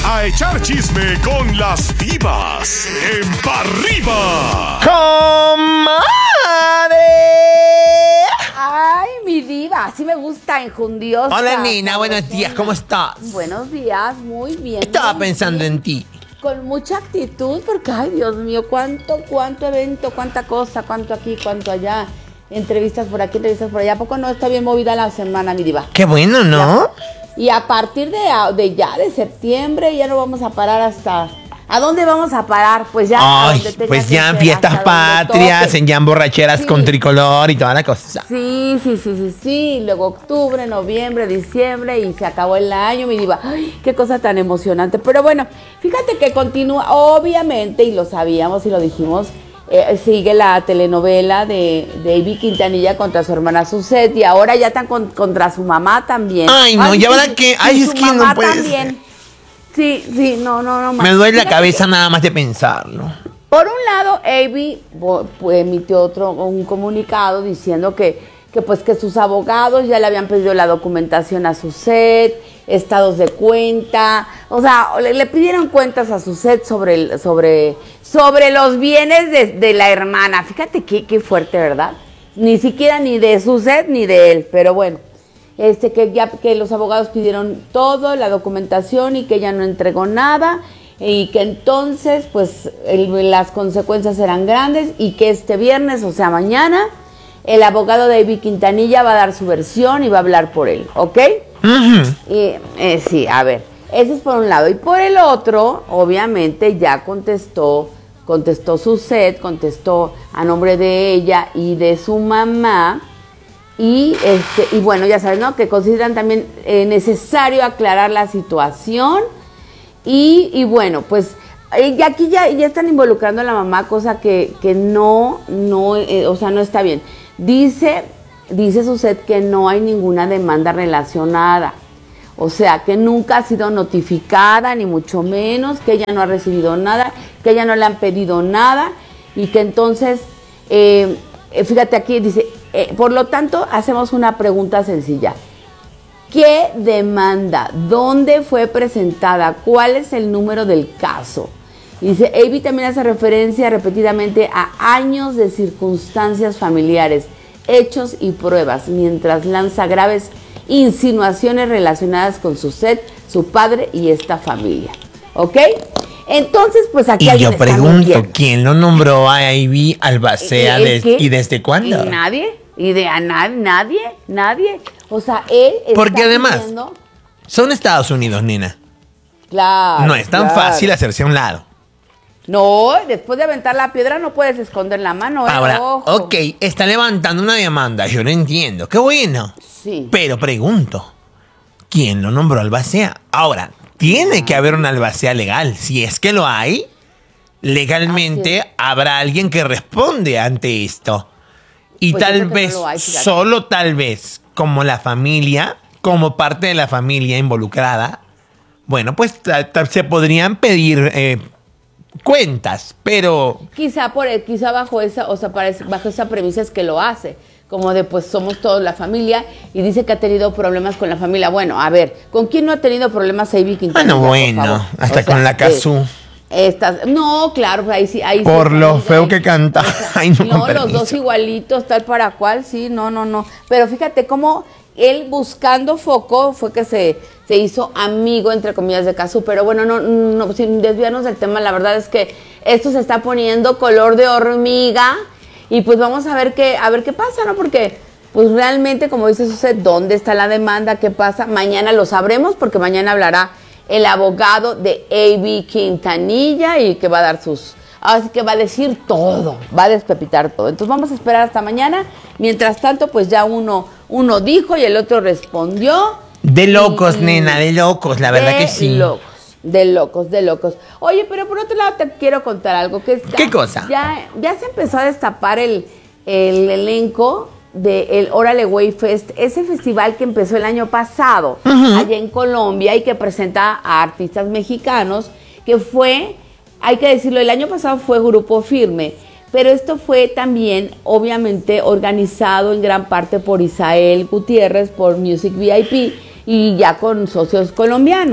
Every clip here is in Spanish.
a echar chisme con las divas en Pa' Arriba. ¡Comadre! Ay, mi diva, así me gusta, enjundiosa. Hola, Nina, buenos días, ¿cómo estás? Buenos días, muy bien. Estaba muy pensando bien. en ti. Con mucha actitud, porque, ay, Dios mío, cuánto evento, cuánta cosa, cuánto aquí, cuánto allá. Entrevistas por aquí, entrevistas por allá. ¿A poco no está bien movida la semana, mi diva? Qué bueno, ¿no? Y a partir de septiembre, ya no vamos a parar hasta... ¿A dónde vamos a parar? Pues ya... a Ay, donde tenga pues que ya en ser, fiestas hasta donde patrias, toque. en ya en borracheras Sí. con tricolor y toda la cosa. Sí. Luego octubre, noviembre, diciembre y se acabó el año, mi diva. Ay, qué cosa tan emocionante. Pero bueno, fíjate que continúa, obviamente, y lo sabíamos y lo dijimos, sigue la telenovela de Ivy Quintanilla contra su hermana Suzette y ahora ya están contra su mamá también. Ay, no, ¿y ahora qué? Ay, es su que no mamá puede también. ser. Sí, no. Me duele la Fíjate cabeza nada más de pensarlo. por un lado, Ivy emitió un comunicado diciendo que sus abogados ya le habían pedido la documentación a Suzette, estados de cuenta, o sea, le pidieron cuentas a Suzette sobre los bienes de la hermana. Fíjate qué fuerte, ¿verdad? Ni siquiera ni de Suzette ni de él, pero bueno. Que los abogados pidieron todo, la documentación y que ella no entregó nada y que entonces pues las consecuencias eran grandes y que este viernes, o sea mañana, el abogado de Ivy Quintanilla va a dar su versión y va a hablar por él, ¿ok? Sí, a ver, ese es por un lado. Y por el otro, obviamente ya contestó Suzette, contestó a nombre de ella y de su mamá. Y bueno, ya sabes, ¿no? Que consideran también necesario aclarar la situación. Y bueno, pues aquí ya están involucrando a la mamá, cosa que no está bien. Dice Suzette que no hay ninguna demanda relacionada. O sea, que nunca ha sido notificada, ni mucho menos, que ella no ha recibido nada, que ella no le han pedido nada. Y que entonces, fíjate aquí, dice... por lo tanto, hacemos una pregunta sencilla. ¿Qué demanda? ¿Dónde fue presentada? ¿Cuál es el número del caso? Dice, Ivy también hace referencia repetidamente a años de circunstancias familiares, hechos y pruebas, mientras lanza graves insinuaciones relacionadas con Suzette, su padre y esta familia. ¿Ok? Entonces, pues aquí Y yo pregunto, ¿quién lo nombró a Ivy Albacea y desde cuándo? Nadie. Nadie. O sea, él está porque además, pidiendo... son Estados Unidos, Nina. Claro. No es tan fácil hacerse a un lado. No, después de aventar la piedra no puedes esconder la mano. Ahora, ojo. ok, está levantando una demanda, yo lo entiendo, qué bueno. Sí. Pero pregunto, ¿quién lo nombró albacea? Ahora, tiene que haber una albacea legal. Si es que lo hay, legalmente habrá alguien que responde ante esto. Y Pues tal vez, no lo hay, solo tal vez, como la familia, como parte de la familia involucrada, bueno, pues se podrían pedir cuentas, pero... Quizá bajo esa premisa es que lo hace. Como de, pues, somos todos la familia, y dice que ha tenido problemas con la familia. Bueno, a ver, ¿con quién no ha tenido problemas Ivy Quintanilla? Bueno, hasta con la Cazzu. No, claro, ahí sí. Por lo feo que canta. Ay, no, los dos igualitos, tal para cual, sí, no. Pero fíjate cómo él, buscando foco, fue que se hizo amigo, entre comillas, de Cazzu. Pero bueno, no, sin desviarnos del tema, la verdad es que esto se está poniendo color de hormiga. Y pues vamos a ver qué pasa, ¿no? Porque, pues realmente, como dice Suzette, ¿dónde está la demanda? ¿Qué pasa? Mañana lo sabremos, porque mañana hablará el abogado de Ivy Quintanilla y que va a dar así que va a decir todo, va a despepitar todo. Entonces vamos a esperar hasta mañana. Mientras tanto, pues ya uno dijo y el otro respondió. De locos, nena, de locos, la verdad que sí. De locos. Oye, pero por otro lado te quiero contar algo. ¿Qué cosa? Ya se empezó a destapar el elenco del Órale Güey Fest, ese festival que empezó el año pasado allá en Colombia y que presenta a artistas mexicanos, que fue, hay que decirlo, el año pasado fue Grupo Firme, pero esto fue también obviamente organizado en gran parte por Isael Gutiérrez, por Music VIP y ya con socios colombianos.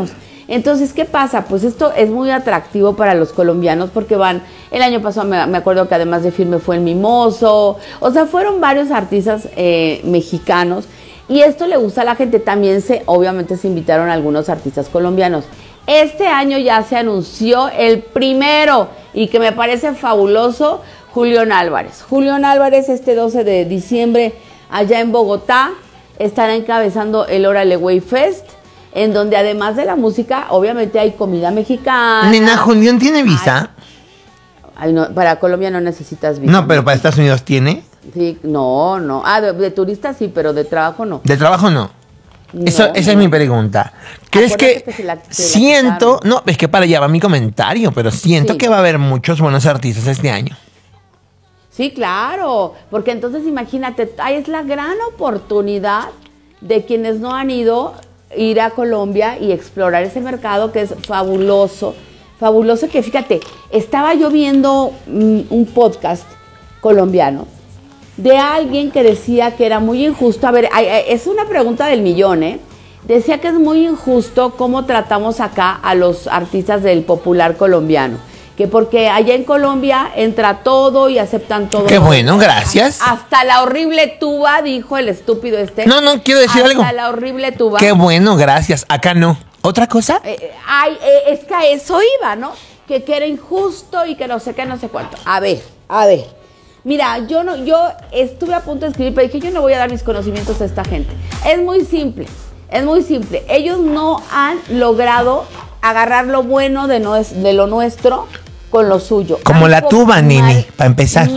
Entonces, ¿qué pasa? Pues esto es muy atractivo para los colombianos porque van, el año pasado me acuerdo que además de Firme fue el Mimoso, o sea, fueron varios artistas mexicanos y esto le gusta a la gente. También obviamente se invitaron algunos artistas colombianos. Este año ya se anunció el primero y que me parece fabuloso, Julián Álvarez. Julián Álvarez este 12 de diciembre allá en Bogotá estará encabezando el Órale Güey Fest, en donde además de la música, obviamente hay comida mexicana. Nena, ¿Julián tiene visa? Ay, no, para Colombia no necesitas visa. No, pero para Estados Unidos tiene. Sí, no. Ah, de turista sí, pero de trabajo no. ¿De trabajo no? Esa es mi pregunta. ¿Crees Acuérdate que se la siento, quitaron. no, es que para allá va mi comentario, pero siento Sí. que va a haber muchos buenos artistas este año? Sí, claro, porque entonces imagínate, ahí es la gran oportunidad de quienes no han ido ir a Colombia y explorar ese mercado que es fabuloso, fabuloso que fíjate, estaba yo viendo un podcast colombiano de alguien que decía que era muy injusto, a ver, es una pregunta del millón, decía que es muy injusto cómo tratamos acá a los artistas del popular colombiano, que porque allá en Colombia entra todo y aceptan todo. Qué bueno, gracias. Hasta la horrible tuba, dijo el estúpido este. No, quiero decir algo. Hasta la horrible tuba. Qué bueno, gracias. Acá no. ¿Otra cosa? Es que a eso iba, ¿no? Que era injusto y que no sé qué, no sé cuánto. A ver. Mira, yo estuve a punto de escribir, pero dije, yo no voy a dar mis conocimientos a esta gente. Es muy simple. Ellos no han logrado agarrar lo bueno de lo nuestro con lo suyo. Como la tuba, Nini, para empezar.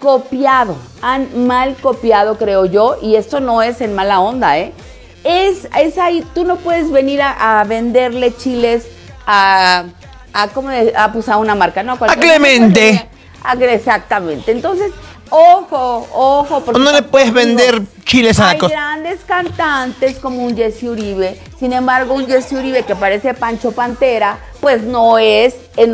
Han mal copiado, creo yo, y esto no es en mala onda, Es ahí, tú no puedes venir a venderle chiles a una marca, ¿no? A Clemente. Exactamente. Entonces, ojo. ¿O no le puedes vender chiles a la Hay costa? grandes cantantes como un Jesse Uribe. Sin embargo, un Jesse Uribe que parece Pancho Pantera, pues no es